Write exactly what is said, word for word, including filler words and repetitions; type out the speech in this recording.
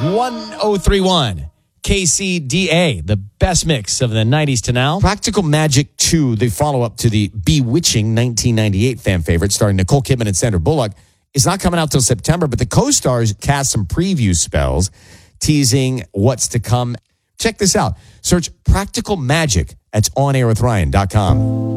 one oh three point one K C D A, the best mix of the nineties to now. Practical Magic two, the follow-up to the bewitching nineteen ninety-eight fan favorite starring Nicole Kidman and Sandra Bullock, is not coming out till September, but the co-stars cast some preview spells teasing what's to come. Check this out. Search Practical Magic at on air with ryan dot com.